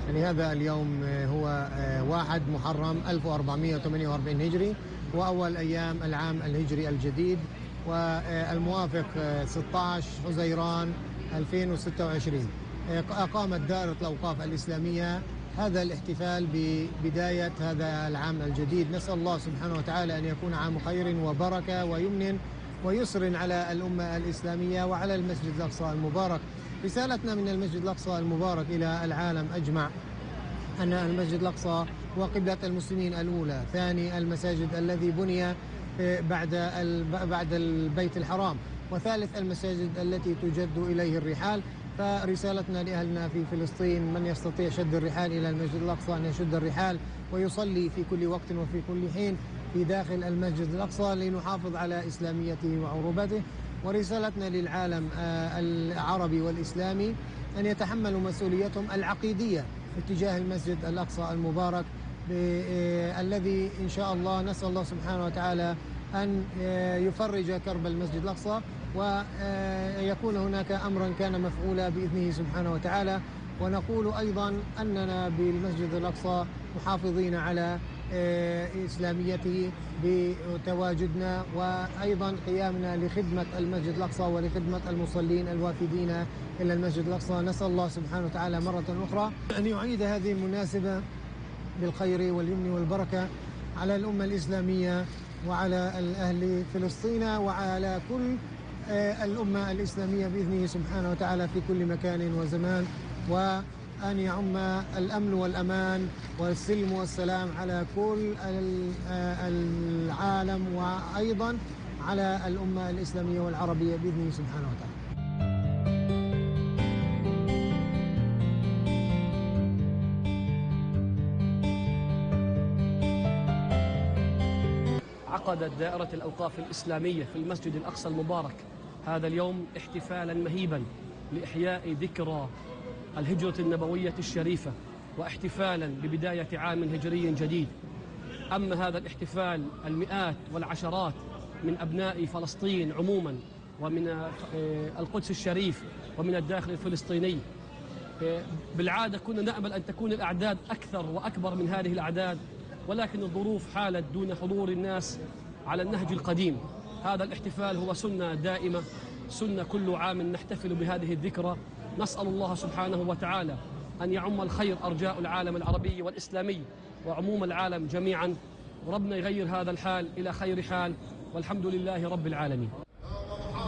يعني هذا اليوم هو 1 محرم 1448 هجري، وأول أيام العام الهجري الجديد، والموافق 16 حزيران 2026. أقامت دائرة الأوقاف الإسلامية هذا الاحتفال ببداية هذا العام الجديد. نسأل الله سبحانه وتعالى أن يكون عام خير وبركة ويمن ويسر على الأمة الإسلامية وعلى المسجد الأقصى المبارك. رسالتنا من المسجد الأقصى المبارك إلى العالم أجمع أن المسجد الأقصى هو قبلة المسلمين الأولى، ثاني المساجد الذي بني بعد البيت الحرام، وثالث المساجد التي تجد إليه الرحال. فرسالتنا لأهلنا في فلسطين: من يستطيع شد الرحال إلى المسجد الأقصى أن يشد الرحال ويصلي في كل وقت وفي كل حين في داخل المسجد الأقصى لنحافظ على إسلاميته وعروبته. ورسالتنا للعالم العربي والإسلامي أن يتحملوا مسؤوليتهم العقيدية اتجاه المسجد الأقصى المبارك، الذي إن شاء الله نسأل الله سبحانه وتعالى أن يفرج كرب المسجد الأقصى ويكون هناك أمرا كان مفعولا بإذنه سبحانه وتعالى. ونقول أيضا أننا بالمسجد الأقصى محافظين على إسلاميته بتواجدنا وأيضا قيامنا لخدمة المسجد الأقصى ولخدمة المصلين الوافدين إلى المسجد الأقصى. نسأل الله سبحانه وتعالى مرة أخرى أن يعيد هذه المناسبة بالخير واليمن والبركة على الأمة الإسلامية وعلى أهل فلسطين وعلى كل الأمة الإسلامية بإذنه سبحانه وتعالى في كل مكان وزمان، وأن يعم الأمن والأمان والسلم والسلام على كل العالم وأيضا على الأمة الإسلامية والعربية بإذنه سبحانه وتعالى. عقدت دائرة الأوقاف الإسلامية في المسجد الأقصى المبارك هذا اليوم احتفالا مهيبا لإحياء ذكرى الهجرة النبوية الشريفة واحتفالا ببداية عام هجري جديد. أما هذا الاحتفال المئات والعشرات من أبناء فلسطين عموما ومن القدس الشريف ومن الداخل الفلسطيني، بالعادة كنا نأمل أن تكون الأعداد أكثر وأكبر من هذه الأعداد، ولكن الظروف حالت دون حضور الناس على النهج القديم. هذا الاحتفال هو سنة دائمة، سنة كل عام نحتفل بهذه الذكرى. نسأل الله سبحانه وتعالى أن يعم الخير أرجاء العالم العربي والإسلامي وعموم العالم جميعا، وربنا يغير هذا الحال إلى خير حال، والحمد لله رب العالمين.